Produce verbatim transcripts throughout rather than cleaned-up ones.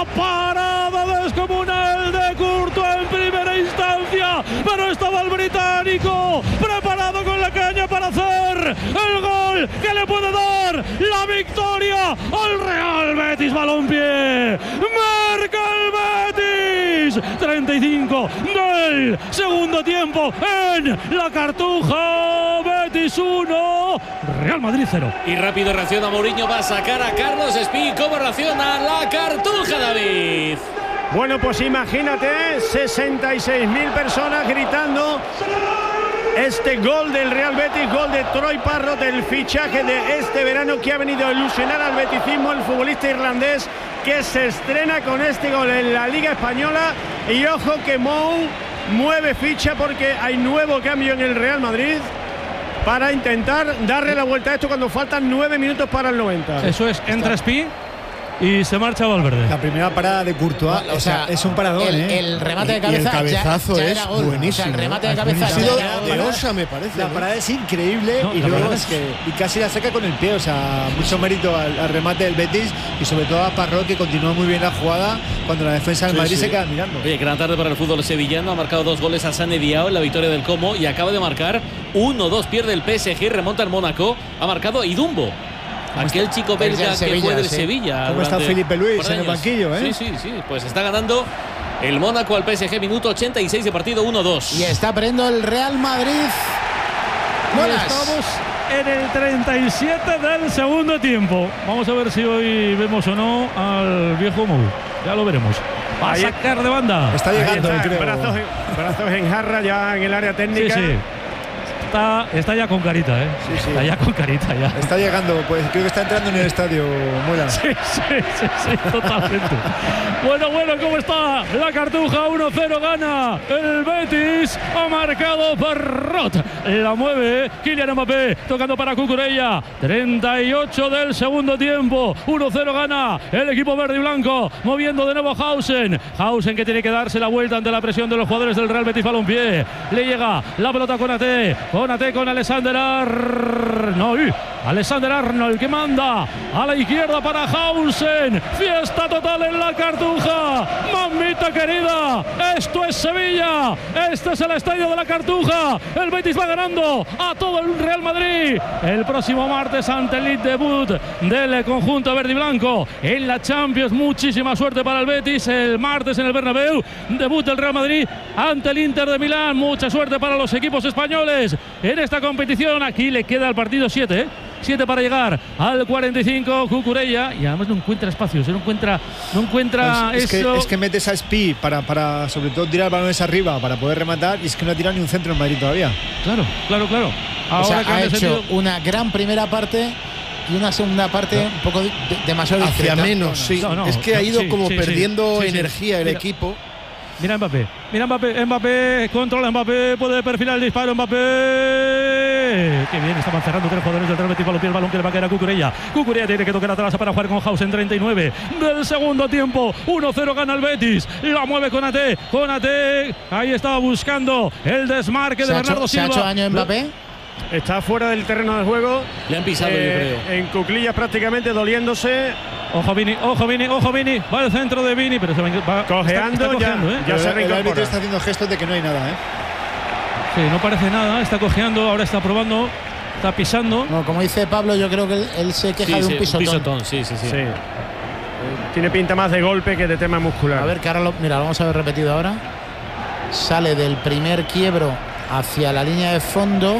La parada descomunal de Courtois en primera instancia, pero estaba el británico preparado con la caña para hacer el gol que le puede dar la victoria al Real Betis Balompié. Marca el Betis, treinta y cinco del segundo tiempo en la Cartuja. Betis uno, Real Madrid cero. Y rápido reacciona Mourinho, va a sacar a Carlos Espí. ¿Cómo reacciona la Cartuja, David? Bueno, pues imagínate, sesenta y seis mil personas gritando este gol del Real Betis, gol de Troy Parrott, el fichaje de este verano que ha venido a ilusionar al beticismo, el futbolista irlandés que se estrena con este gol en la Liga Española. Y ojo que Mou mueve ficha porque hay nuevo cambio en el Real Madrid para intentar darle la vuelta a esto cuando faltan nueve minutos para el noventa. Eso es, entra Espí y se marcha Valverde. La primera parada de Courtois, o, o sea, sea, es un parador, el, ¿eh? El remate de cabeza, y el cabezazo ya, ya es gol. buenísimo. O sea, el remate de cabeza ha sido de Osa, me parece. La parada es increíble no, y luego es que y casi la saca con el pie, o sea, mucho mérito al, al remate del Betis y sobre todo a Parrot, que continúa muy bien la jugada cuando la defensa del sí, Madrid sí. se queda mirando. Oye, gran tarde para el fútbol sevillano, ha marcado dos goles a Sane Diao en la victoria del Como y acaba de marcar uno dos, pierde el P S G, remonta el Mónaco, ha marcado Idumbo. Aquel chico belga que fue del sí. Sevilla. ¿Cómo está Felipe Luis en el banquillo? ¿eh? Sí, sí, sí. Pues está ganando el Mónaco al P S G, minuto ochenta y seis de partido, uno dos. Y está perdiendo el Real Madrid. Buenas. Estamos en el treinta y siete del segundo tiempo. Vamos a ver si hoy vemos o no al viejo Mou. Ya lo veremos. Va a sacar de banda. Está llegando, está, creo. Brazos en, brazos en jarra ya en el área técnica. Sí, sí. Está, está ya con carita, ¿eh? Sí, sí. Está ya con carita, ya. Está llegando, pues creo que está entrando en el estadio, Mola. Sí, sí, sí, sí, totalmente. Bueno, bueno, ¿cómo está la Cartuja? uno cero gana el Betis. Ha marcado Parrot. La mueve Kylian Mbappé, tocando para Cucurella. treinta y ocho del segundo tiempo. uno cero gana el equipo verde y blanco. Moviendo de nuevo Hausen. Hausen que tiene que darse la vuelta ante la presión de los jugadores del Real Betis Balompié. Le llega la pelota con Ate. Conate con Alexander Arnold. Alexander Arnold que manda a la izquierda para Hausen. Fiesta total en la Cartuja. Mamita querida, esto es Sevilla. Este es el estadio de la Cartuja. El Betis va ganando a todo el Real Madrid. El próximo martes ante el Leeds, debut del conjunto verde y blanco en la Champions. Muchísima suerte para el Betis. El martes en el Bernabéu, debut del Real Madrid ante el Inter de Milán. Mucha suerte para los equipos españoles en esta competición. Aquí le queda el partido siete, ¿eh? siete para llegar al cuarenta y cinco. Cucurella, y además no encuentra espacios, no encuentra, no encuentra pues es eso. Que, es que metes a Espí para, para sobre todo tirar balones arriba para poder rematar, y es que no ha tirado ni un centro en Madrid todavía. Claro, claro, claro. Ahora o sea, ha hecho sentido. una gran primera parte y una segunda parte no. un poco de, de, demasiado hacia discreta. menos, sí. No, no, es que no, ha ido sí, como sí, perdiendo sí, sí, energía sí, el mira, equipo. Mira Mbappé, mira Mbappé, Mbappé, controla Mbappé, puede perfilar el disparo Mbappé. Qué bien, estaban cerrando tres jugadores del Real Betis Balompié, el balón que le va a caer a Cucurella. Cucurella tiene que tocar atrás para jugar con Hausen, treinta y nueve del segundo tiempo. uno cero gana el Betis, la mueve Konate, Konate, ahí estaba buscando el desmarque de Bernardo Silva. ¿Se ha hecho daño Mbappé? Está fuera del terreno de juego. Le han pisado, eh, yo creo. En cuclillas prácticamente, doliéndose. Ojo Vini, ojo Vini, ojo Vini. Va al centro de Vini, pero se va, va cojeando. Está, está cojeando, ya, ¿eh? ya se el, el árbitro reincorpora. está haciendo gestos de que no hay nada, ¿eh? Sí, no parece nada, está cojeando, ahora está probando, está pisando. No, como dice Pablo, yo creo que él, él se queja sí, de un sí, pisotón. Un pisotón, sí, sí, sí. sí. Tiene pinta más de golpe que de tema muscular. A ver, que ahora lo, mira, lo vamos a ver repetido ahora. Sale del primer quiebro hacia la línea de fondo.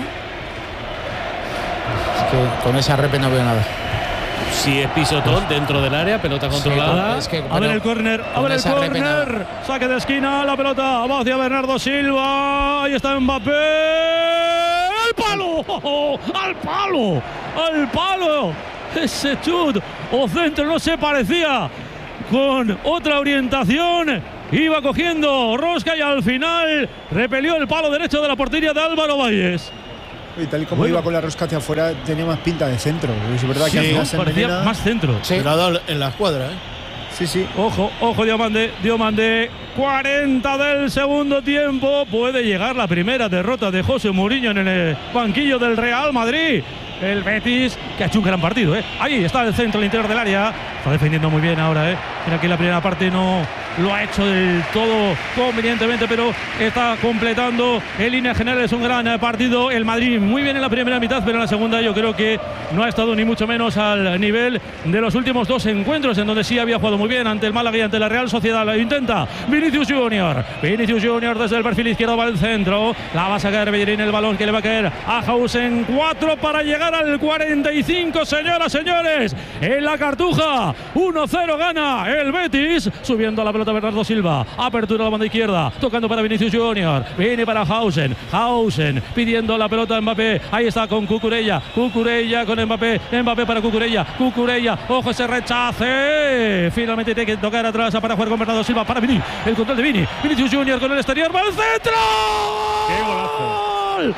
Es que con esa repe no veo nada. Si es pisotón dentro del área, pelota controlada. Sí, es que, a ver el córner, a ver el córner. Saque de esquina, la pelota va hacia Bernardo Silva. Ahí está Mbappé. ¡Al palo! ¡Oh, ¡al palo! ¡Al palo! Ese chut o centro no se parecía. Con otra orientación iba cogiendo rosca y al final repelió el palo derecho de la portería de Álvaro Valles. Y tal y como bueno. iba con la rosca hacia afuera, tenía más pinta de centro. Es verdad sí, que no, parecía envenena. Más centro. Sí. Pero ha dado en la escuadra, ¿eh? Sí, sí. Ojo, ojo, Diomande, Diomande. cuarenta del segundo tiempo. Puede llegar la primera derrota de José Mourinho en el banquillo del Real Madrid. El Betis, que ha hecho un gran partido, ¿eh? Ahí está el centro, el interior del área. Está defendiendo muy bien ahora, ¿eh? Mira que la primera parte no lo ha hecho del todo convenientemente, pero está completando en líneas generales un gran partido. El Madrid muy bien en la primera mitad, pero en la segunda yo creo que no ha estado ni mucho menos al nivel de los últimos dos encuentros, en donde sí había jugado muy bien ante el Málaga y ante la Real Sociedad. Lo intenta Vinicius Junior. Vinicius Junior desde el perfil izquierdo va al centro. La va a sacar Bellerín, el balón que le va a caer a Hausen. Cuatro para llegar al cuarenta y cinco, señoras, señores. En la Cartuja, uno cero gana el Betis. Subiendo a la pelota Bernardo Silva. Apertura a la banda izquierda. Tocando para Vinicius Junior. Viene para Hausen. Hausen pidiendo la pelota a Mbappé. Ahí está con Cucurella. Cucurella con Mbappé. Mbappé para Cucurella. Cucurella. Ojo ese rechace. Finalmente tiene que tocar atrás para jugar con Bernardo Silva. Para Vini. El control de Vini. Vinicius Junior con el exterior. ¡Va al centro! ¡Qué golazo! ¡Gol!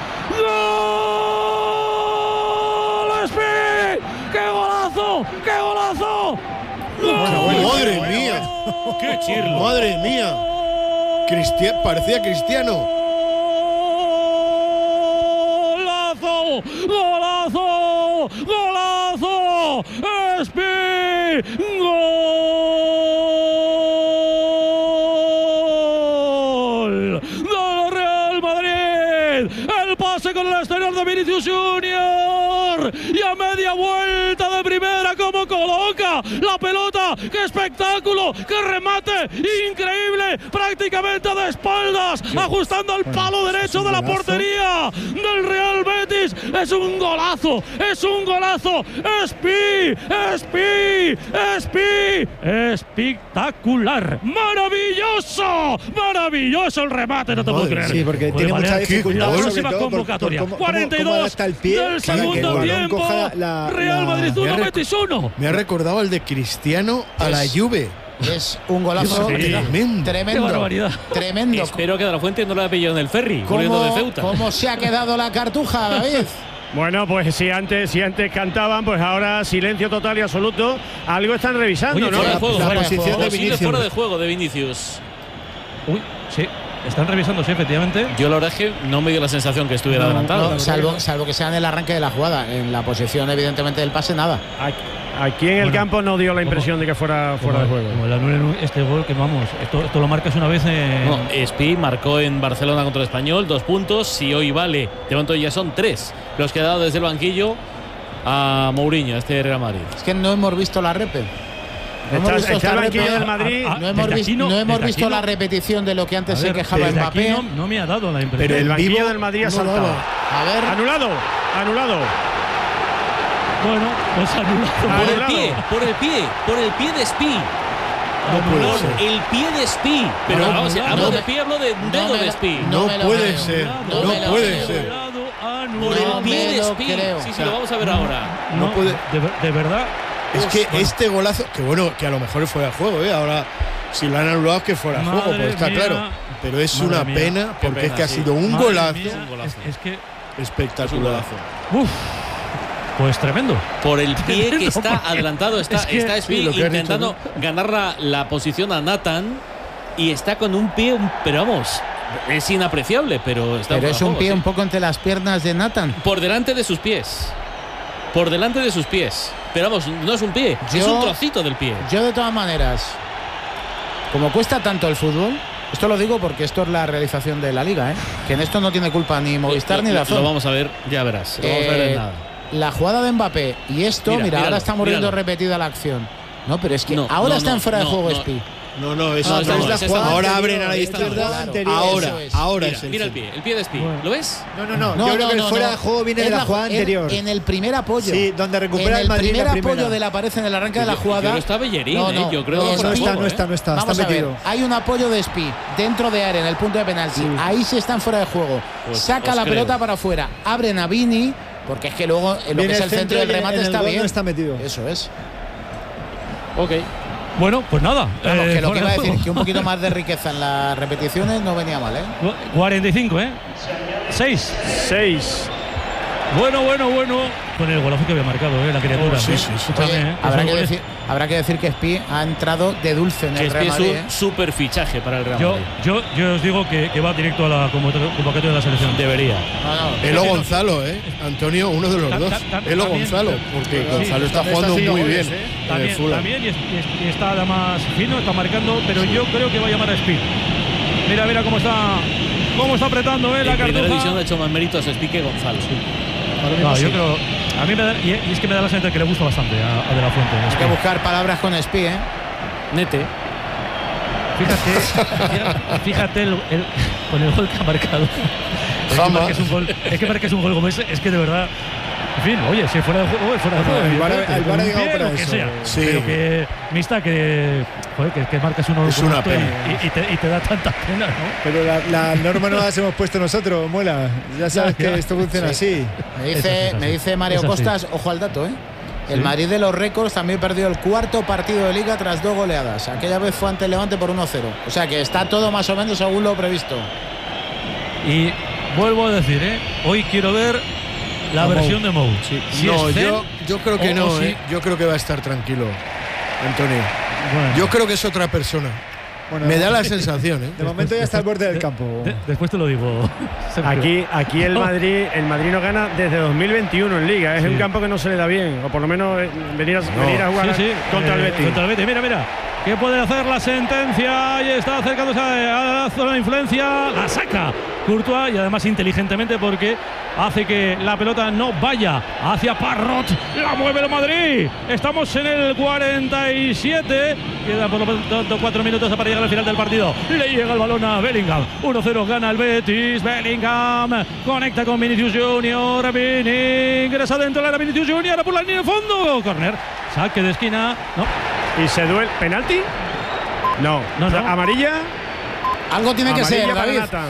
¡Gol! ¡Speed! ¡Qué golazo! ¡Qué golazo! Bueno, bueno, madre mía. ¡Qué chirlo! Madre mía. Cristian, parecía Cristiano. ¡Golazo! ¡Golazo! ¡Golazo! ¡Speed! ¡Gol! ¡Del Real Madrid! El pase con el exterior de Vinicius Junior. Y a media vuelta de primera, como coloca la pelota. ¡Qué espectáculo! ¡Qué remate! ¡Increíble! Prácticamente de espaldas, sí, ajustando al palo derecho de la portería del Real Betis. ¡Es un golazo! ¡Es un golazo! ¡Espi! ¡Espi! ¡Espi! ¡Espectacular! ¡Maravilloso! ¡Maravilloso el remate! No te puedo creer. Sí, porque tiene mucha dificultad. La próxima convocatoria. Por, por, por, cuarenta y dos el pie, del segundo tiempo. La, Real la, Madrid uno, Betis uno. Me ha recordado el de Cristiano a la Juve. Es un golazo Sí. tremendo. Qué barbaridad. Tremendo. Espero que De La Fuente no lo haya pillado en el ferry, volviendo de Ceuta. ¿Cómo se ha quedado la Cartuja, David? Bueno, pues si antes, si antes cantaban, pues ahora silencio total y absoluto. Algo están revisando, Oye, ¿no? fuera de La, juego, la fuera de posición juego. de Posible Vinicius. fuera de juego de Vinicius. Uy, sí. Están revisando, sí, efectivamente. Yo la verdad es que no me dio la sensación que estuviera No, adelantado. no, salvo, salvo que sea en el arranque de la jugada. En la posición, evidentemente, del pase, nada. Aquí en el Bueno, campo no dio la impresión de que fuera fuera de juego. Como el anulen este gol, que vamos, esto, esto lo marcas una vez en… No, Espi marcó en Barcelona contra el Español dos puntos. Si hoy vale, de momento ya son tres los que ha dado desde el banquillo a Mourinho, este Real Madrid. Es que no hemos visto la repe. No hemos Está, visto está esta el banquillo repe. del Madrid. Ah, ah, No hemos, desde vis- aquí no- no hemos desde visto aquí la no- repetición de lo que antes A se ver, quejaba desde Mbappé. aquí no, no me ha dado la impresión. Pero el banquillo vivo del Madrid ha no saltado. daba. A ver. Anulado, anulado. Bueno, pues anulado. Por el Anulado. pie, por el pie, por el pie de Espi. puede Por ser. el pie de Espi. Pero No, vamos, no, hablo no de me- pie, hablo de no dedo me de lo- Espi. no No me lo puede creo. ser. No me No lo puede creo. ser. Por No el pie me de lo Espi. creo. Sí, sí, lo vamos a ver ahora. No, No puede- de, ver- de verdad. Es que este golazo, que bueno, que a lo mejor es fuera de juego, ¿eh? Ahora, si lo han anulado, es que fuera de juego, Madre pues está mía. claro. Pero es Madre una mía. pena, Qué porque pena, es que ha sí. sido un Madre golazo mía, un golazo. Es, es que, espectacular. uf, pues tremendo. Por el pie que Tremendo, está porque adelantado, está, es que- está Espi sí, lo que has intentando ganar la, la posición a Nathan y está con un pie, un- pero vamos, es inapreciable, pero está Pero fuera es de un juego, pie sí. un poco entre las piernas de Nathan. Por delante de sus pies. Por delante de sus pies. Pero vamos, no es un pie, es Yo- un trocito del pie. Yo, de todas maneras, como cuesta tanto el fútbol, esto lo digo porque esto es la realización de la liga, ¿eh? Que en esto no tiene culpa ni Movistar lo, ni lo- Dazón. Lo vamos a ver, ya verás. Lo vamos a ver Eh, en nada. La jugada de Mbappé y esto, Mira, mira, ahora míralo, estamos viendo míralo. repetida la acción. No, pero es que No, ahora no, está no, en fuera de no, juego no. Espi. No, no, es, No, no, esta es no, la esta jugada no. ahora anterior, abren a la esta no, izquierda. claro. anterior. Ahora, Eso es. ahora Mira, es el mira el centro. pie, el pie de Espi. Bueno. ¿Lo ves? No, no, no. Yo creo que el fuera de juego viene Es de la la- jugada en- anterior. En el primer apoyo. Sí, donde recupera en el el Madrid primer la primera. apoyo de la pared en el arranque de la Yo- yo jugada. creo que está Bellerín, No, ¿eh? no, Yo creo no, que no fuera de está, juego, no ¿eh? está, no está. Vamos está a ver, metido. hay un apoyo de Espi dentro de área en el punto de penalti. Sí. Ahí sí están fuera de juego. Pues Saca os la creo. pelota para afuera. Abren a Vini, porque es que luego en lo Viene que es el el centro centro del y en- remate en el está gol no bien. está metido. Eso es. Ok. Bueno, pues nada. Vamos, eh, que lo que fuera iba a de decir juego. es que un poquito más de riqueza en las repeticiones no venía mal, ¿eh? cuarenta y cinco, ¿eh? seis. seis. Bueno, bueno, bueno. Con el golazo que había marcado, ¿eh? La criatura. Oh, sí, sí, sí. Escúchame, Oye, ¿eh? habrá, Esos que goles- decir, habrá que decir que Spi ha entrado de dulce en Que el es Real un Madrid. ¿eh? super fichaje para el Real Yo, Madrid. yo, yo os digo que, que va directo a la convocatoria convocatoria de la selección. Debería. No, no. Elo Sí, sí, Gonzalo, ¿eh? Antonio, uno de los Ta- dos. ta- ta- Elo también, Gonzalo, ta- porque sí, Gonzalo está también jugando está muy haciendo bien goles, ¿eh? en el También, Fulham. también y, es- y es- y está además fino, está marcando, pero yo creo que va a llamar a Speed. Mira, mira cómo está, cómo está apretando, ¿eh? La En primera división Cartuja. ha hecho más méritos Speed que Gonzalo. No, yo creo, a mí me da, y, y es que me da la sensación de que le gusta bastante a, a De La Fuente. Hay que Speed. buscar palabras con Spi, ¿eh? Nete. Fíjate, fíjate el, el- con el gol que ha marcado. Es que Jama. marques un gol, es que marques un gol como ese, es que de verdad. En fin, oye, si fuera de juego, fuera de juego. el VAR- evidentemente, el VAR con ha un llegado pie, para lo que eso. sea. Sí. Pero que, Mista, que, joder, que, que marcas uno Es como una esto pena. y, y te, y te da tanta pena, ¿no? Pero la, la norma no las hemos puesto nosotros, Muela. Ya sabes Ya, ya. que esto funciona así. Me Eso dice, es así. me dice Mario Es así. Costas, ojo al dato, ¿eh? El Madrid de los récords también perdió el cuarto partido de Liga tras dos goleadas. Aquella vez fue ante el Levante por uno cero. O sea que está todo más o menos según lo previsto. Y vuelvo a decir, ¿eh? Hoy quiero ver la A Mou. versión de Mou. Si no, es Zen, yo, yo creo que o- no, o si- ¿eh? Yo creo que va a estar tranquilo, Antonio. bueno, Yo creo que es otra persona. Bueno, Me da la sensación, ¿eh? de momento ya está al borde del campo. de- después te lo digo. Sergio. Aquí, aquí el Madrid, el Madrid no gana desde dos mil veintiuno en Liga. Es Sí. un campo que no se le da bien, o por lo menos eh, venir a, venir a jugar Sí, sí, contra eh, el Betis. Contra el Betis, mira, mira. ¿Qué puede hacer la sentencia? Y está acercándose a la zona de influencia. La saca Courtois y además inteligentemente porque hace que la pelota no vaya hacia Parrot. La mueve el Madrid. Estamos en el cuarenta y siete. Queda por lo tanto cuatro minutos para llegar al final del partido. Le llega el balón a Bellingham. uno cero gana el Betis. Bellingham conecta con Vinicius Junior. Vini ingresa dentro de la Vinicius Junior por la línea de fondo. Corner. Saque de esquina. No. Y se duele. ¿Penalti? No. No, no. ¿Amarilla? Algo tiene que Amarilla ser, para David. Nathan.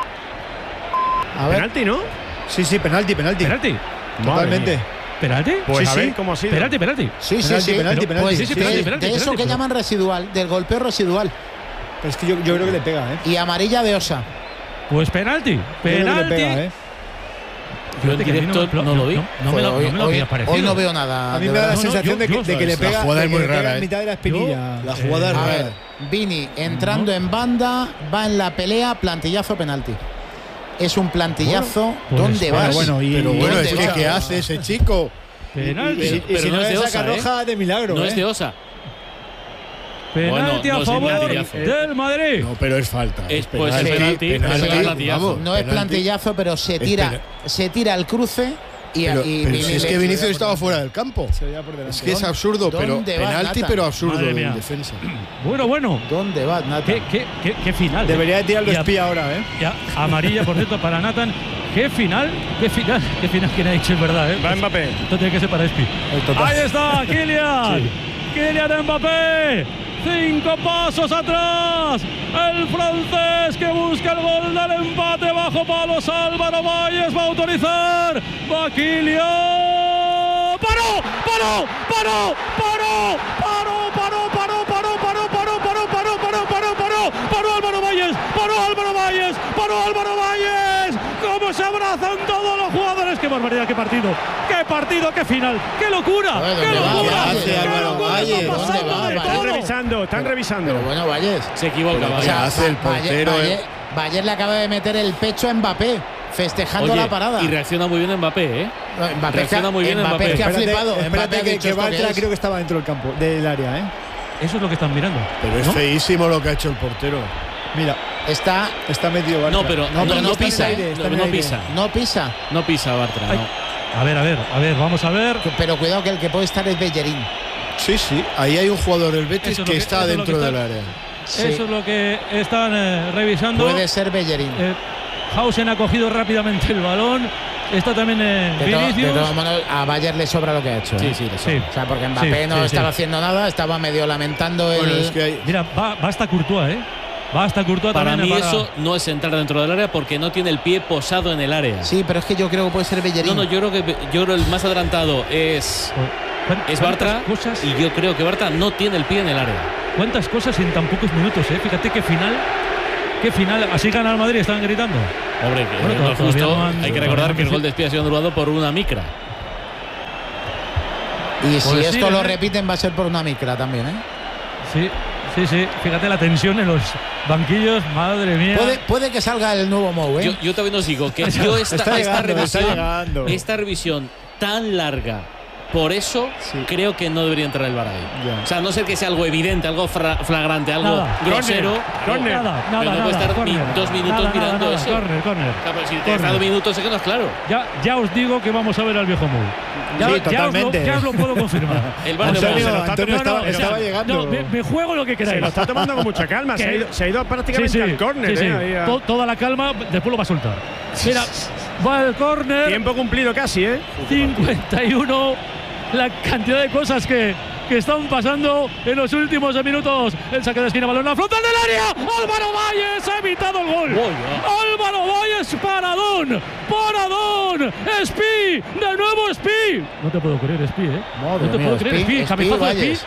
A ver, ¿Penalti, no? Sí, sí, penalti, penalti. ¿Penalti? Totalmente. ¿Penalti? Pues Sí, a ver sí. cómo ha sido. Penalti, penalti. sí, sí, Penalti, sí. penalti, Pero, penalti. pues, Sí, sí, de- penalti, de, penalti, eso penalti, que pero- llaman residual, del golpeo residual. Pero es que yo, yo creo que le pega, ¿eh? Y amarilla de Osa. Pues penalti. Yo creo que le Penalti. pega, ¿eh? Yo en Fíjate que a mí directo no lo vi. No, no me lo, Hoy- no me lo hoy- había parecido. hoy no veo nada. A mí de me da la verdad. No, no, sensación yo- de, que, yo- de que le la pega, jugada de es que muy le pega rara, en ¿eh? mitad de la espinilla. La jugada es A rara. ver, Vini entrando en banda, va en la pelea, plantillazo, penalti. Es un plantillazo. Bueno, ¿Dónde pues, vas? bueno, y- Pero y- bueno, ¿dónde es que vas? ¿qué hace ese chico? Penalti. Y, y Pero si no no es le de saca Osa, ¿eh? roja de milagro, No ¿eh? es de Osa. Penalti Bueno, a no es favor platillazo. del Madrid. No, pero es falta. Es- pues es penalti, penalti, pero es platillazo. vamos, No es penalti. plantillazo, pero se tira, pena- se tira al cruce y, Pero, y pero Vini si es le- que Vinicius estaba fuera del campo. Se veía por delante. Es que es absurdo, pero ¿Dónde vas, penalti, Nathan? pero absurdo Madre en mía. defensa. Bueno, bueno. ¿Dónde vas, Nata? Qué, qué, qué, qué final. ¿eh? Debería de tirarlo Y a- espía ahora, ¿eh? y a- amarilla, por cierto, para Nathan. Qué final, qué final, qué final quien ha dicho, es verdad. ¿eh? Va Mbappé. Esto tiene que ser para Espi. Ahí está, Kylian. Kylian Mbappé. Cinco pasos atrás. El francés que busca el gol del empate bajo palos. Álvaro Valles va a autorizar. Va Kylian. ¡Paró! ¡Paró! ¡Paró! ¡Paró! ¡Paró! ¡Paró! ¡Paró! ¡Paró! ¡Paró! ¡Paró! ¡Paró! ¡Paró! ¡Paró! ¡Paró! ¡Paró! ¡Paró Álvaro Valles! ¡Paró Álvaro Valles! ¡Paró Álvaro Valles! ¡Cómo se abrazan todos los jugadores! ¡Qué barbaridad! ¡Qué partido! ¡Qué partido! ¡Qué final! ¡Qué locura! Joder, ¡Qué ¿dónde va? locura! ¿Qué hace ¡Qué Álvaro locura! Valles? ¡Está pasando ¿Dónde va? de Están todo! revisando, están revisando. Pero bueno, Valles. Se equivoca, Pero vaya. ¿qué hace el Valle- portero? Valle- eh? Valles le acaba de meter el pecho a Mbappé, festejando Oye, la parada. y reacciona muy bien Mbappé, ¿eh? Mbappé reacciona que, muy bien Mbappé Mbappé. que ha Espérate, flipado. Mbappé espérate ha que, dicho que esto Bartra es. creo que estaba dentro del campo, del área, ¿eh? Eso es lo que están mirando. Pero es ¿no? feísimo lo que ha hecho el portero. Mira, Está, está metido Bartra. No, pero No, no, pero no no está en pisa, el ¿eh? aire, está No, en el no aire. pisa. no pisa. No pisa Bartra, Ay. no. A ver, a ver, a ver, vamos a ver. Pero cuidado que el que puede estar es Bellerín. Sí, sí. Ahí hay un jugador del Betis Eso es lo que, que- está eso es lo dentro que del está- área. Sí, Eso es lo que están eh, revisando. puede ser Bellerín. Eh, Hausen ha cogido rápidamente el balón. Está también eh, De, to- de Vinicius. todos modos, a Bayer le sobra lo que ha hecho. Sí, ¿eh? sí, le Sí. sobra. O sea, porque Mbappé Sí, no sí, estaba sí. haciendo nada, estaba medio lamentando el. Bueno, es que hay, Mira, va, va hasta Courtois, ¿eh? Va hasta Courtois Para también. mí para- eso no es entrar dentro del área porque no tiene el pie posado en el área. Sí, pero es que yo creo que puede ser Bellerín. No, no, yo creo que yo creo el más adelantado es, ¿Cuán- es cuántas Bartra Cosas, y yo creo que Bartra no tiene el pie en el área. ¿Cuántas cosas en tan pocos minutos, eh? Fíjate qué final. ¿Qué final? Así gana el Madrid, están gritando. Hombre, que Bueno, no es todavía justo. no han- Hay que todavía recordar no que el han- gol de Espía ha sido anulado por una micra. Y si Pues sí, esto lo ¿eh? repiten va a ser por una micra también, ¿eh? Sí, sí, sí. Fíjate la tensión en los banquillos, madre mía. Puede, puede que salga el nuevo Mou, ¿eh? Yo, yo también os digo que yo esta, Está esta llegando, revisión, está llegando. esta revisión tan larga, por eso Sí. creo que no debería entrar el V A R ahí. Ya. O sea, a no ser que sea algo evidente, algo fra- flagrante, algo Nada. grosero. Córner. Nada, Pero nada, no puede nada. estar ni córner. dos minutos Nada, nada, mirando nada, eso. Córner, córner. O sea, pero si te Córner. has dado minutos, es que no es claro. Ya, ya os digo que vamos a ver al viejo Mou. Ya, Sí, ya os lo, totalmente. ya os lo puedo confirmar. El V A R de Antonio, Mou. está Antonio tomando- estaba, estaba No, llegando. me, me juego lo que Se queráis. lo está tomando con mucha calma. Se ha ¿Qué? ido, se ha ido Sí, prácticamente sí, al córner. sí, sí. eh, ahí a- To- toda la calma, después lo va a soltar. Mira, va el córner. Tiempo cumplido casi, ¿eh? cincuenta y uno. La cantidad de cosas que, que están pasando en los últimos minutos. El saque de esquina, balón a la frontal del área. Álvaro Valles ha evitado el gol. Álvaro Valles, paradón. Paradón. Espi. De nuevo Espi. No te puedo creer, Espi, ¿eh? Madre no te mía, puedo creer, Espi, Espi. Espi Cabezazo de Espi. Valles.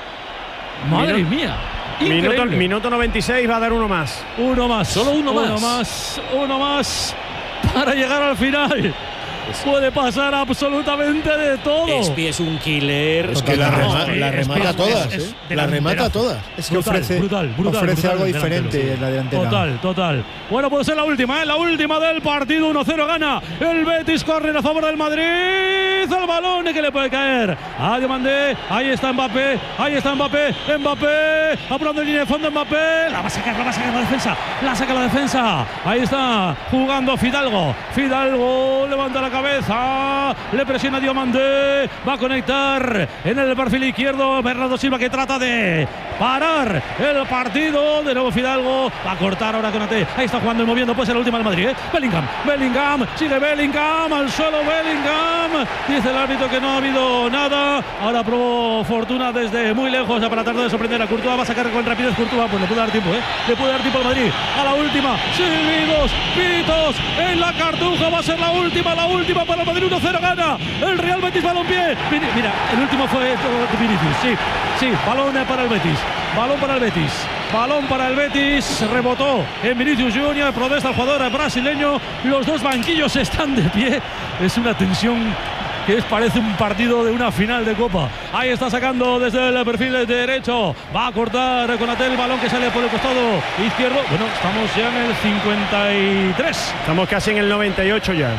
Madre Minuto- mía. Minuto, Increíble. minuto noventa y seis, va a dar uno más. Uno más. Solo uno Uno más. más. Uno más. Para llegar al final. Puede pasar absolutamente de todo. Espi es un killer. Es que la, No, rema- es- la es- remata es- todas, es- ¿eh? es La remata delanterazo. todas. Es que Brutal, ofrece, brutal, brutal, ofrece brutal algo el delantero, diferente sí. en la delantera. Total, total. Bueno, puede ser la última, ¿eh? La última del partido. uno cero gana el Betis. Corre a favor del Madrid. El balón que le puede caer a Diomandé. Ahí está Mbappé. Ahí está Mbappé. Mbappé. Apurando en línea de fondo Mbappé. La va a sacar, la va a sacar la defensa. La saca la defensa. Ahí está jugando Fidalgo. Fidalgo levanta la cabeza. Le presiona Diomandé. Va a conectar en el perfil izquierdo. Bernardo Silva que trata de parar el partido. De nuevo Fidalgo. Va a cortar ahora con Ate. Ahí está jugando y moviendo. Puede ser la última del Madrid. ¿eh? Bellingham. Bellingham. Sigue Bellingham. Al suelo Bellingham. Dice el árbitro que no ha habido nada. Ahora probó Fortuna desde muy lejos para tratar de sorprender a Courtois. Va a sacar con rapidez Courtois. Pues le puede dar tiempo. ¿eh? Le puede dar tiempo al Madrid. A la última. Silbidos. Pitos. En la Cartuja. Va a ser la última. La última para el Madrid. uno cero gana. El Real Betis Balompié. Vini- Mira, el último fue Vinicius. Sí, sí. Balón para el Betis. Balón para el Betis. Balón para el Betis. Rebotó en Vinicius Junior. Protesta el jugador brasileño. Los dos banquillos están de pie. Es una tensión que es, parece un partido de una final de Copa. Ahí está sacando desde el perfil derecho. Va a cortar con Atel el balón que sale por el costado izquierdo. Bueno, estamos ya en el cincuenta y tres. Estamos casi en el noventa y ocho ya.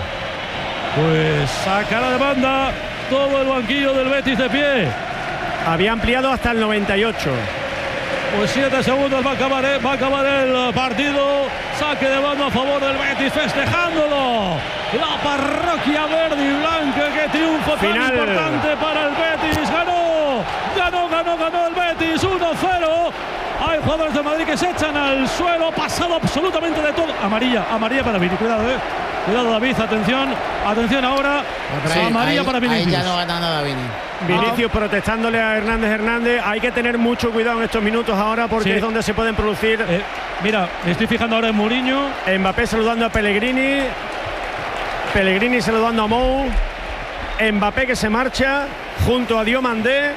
Pues sacará de banda todo el banquillo del Betis de pie. Había ampliado hasta el noventa y ocho. Pues siete segundos va a acabar, eh, va a acabar el partido. Saque de banda a favor del Betis, festejándolo. La parroquia verde y blanca, que triunfo tan Final. importante para el Betis. Ganó, ganó, ganó, ganó el Betis uno cero. Hay jugadores de Madrid que se echan al suelo, pasado absolutamente de todo. Amarilla, amarilla para Vini, cuidado, eh. Cuidado David, atención, atención ahora. Pero ahí- Amarilla ahí- para Ahí Vinicius. ya no gana nada Vini. Vinicius protestándole a Hernández Hernández. Hay que tener mucho cuidado en estos minutos ahora porque Sí. es donde se pueden producir. Eh, mira, me estoy fijando ahora en Mourinho. Mbappé saludando a Pellegrini. Pellegrini saludando a Mou. Mbappé que se marcha junto a Diomandé.